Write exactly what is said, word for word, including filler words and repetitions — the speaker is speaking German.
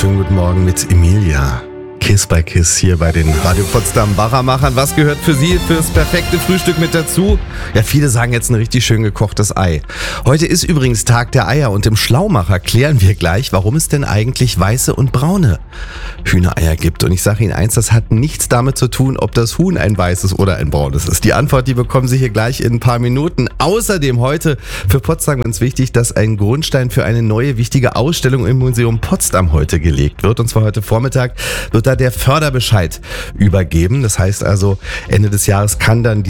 schönen guten Morgen mit Emilia. Kiss by Kiss hier bei den Radio Potsdam Wachmachern. Was gehört für Sie fürs perfekte Frühstück mit dazu? Ja, viele sagen jetzt ein richtig schön gekochtes Ei. Heute ist übrigens Tag der Eier und im Schlaumacher klären wir gleich, warum es denn eigentlich weiße und braune Hühnereier gibt. Und ich sage Ihnen eins, das hat nichts damit zu tun, ob das Huhn ein weißes oder ein braunes ist. Die Antwort, die bekommen Sie hier gleich in ein paar Minuten. Außerdem heute für Potsdam ganz wichtig, dass ein Grundstein für eine neue wichtige Ausstellung im Museum Potsdam heute gelegt wird. Und zwar heute Vormittag wird da der Förderbescheid übergeben. Das heißt also, Ende des Jahres kann dann die